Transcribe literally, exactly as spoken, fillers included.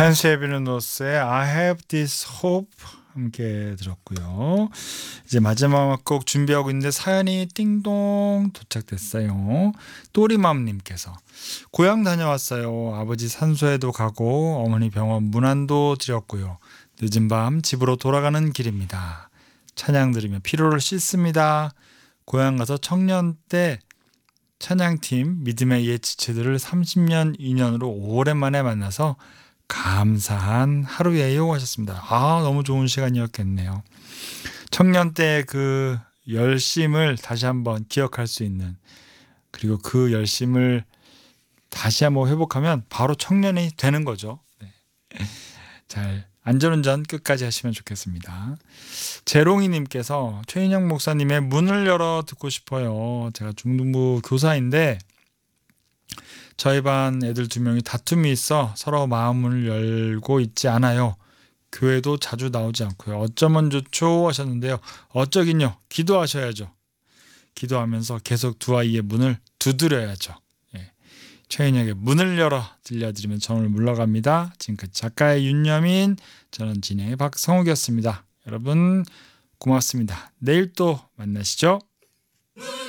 텐스에비누노스의 I have this hope 함께 들었고요. 이제 마지막 곡 준비하고 있는데 사연이 띵동 도착됐어요. 또리맘님께서 고향 다녀왔어요. 아버지 산소에도 가고 어머니 병원 문안도 드렸고요. 늦은 밤 집으로 돌아가는 길입니다. 찬양 들으며 피로를 씻습니다. 고향 가서 청년 때 찬양팀 믿음의 옛 지체들을 삼십 년 인연으로 오랜만에 만나서 감사한 하루예요 하셨습니다. 아, 너무 좋은 시간이었겠네요. 청년 때 그 열심을 다시 한번 기억할 수 있는, 그리고 그 열심을 다시 한번 회복하면 바로 청년이 되는 거죠. 네. 잘 안전운전 끝까지 하시면 좋겠습니다. 재롱이님께서 최인영 목사님의 문을 열어 듣고 싶어요. 제가 중등부 교사인데 저희 반 애들 두 명이 다툼이 있어 서로 마음을 열고 있지 않아요. 교회도 자주 나오지 않고요. 어쩌면 좋죠 하셨는데요. 어쩌긴요. 기도하셔야죠. 기도하면서 계속 두 아이의 문을 두드려야죠. 예. 최인영의 문을 열어 들려드리면 저를 물러갑니다. 지금까지 작가의 윤여민, 저는 진행의 박성욱이었습니다. 여러분 고맙습니다. 내일 또 만나시죠.